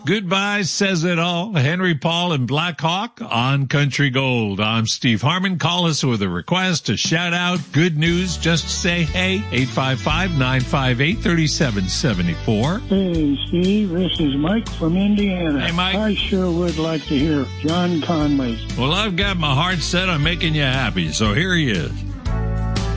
Goodbye says it all. Henry Paul and Black Hawk on Country Gold. I'm Steve Harmon. Call us with a request, a shout out, good news. Just say hey, 855-958-3774. Hey, Steve, this is Mike from Indiana. Hey, Mike. I sure would like to hear John Conway. Well, I've got my heart set on making you happy, so here he is.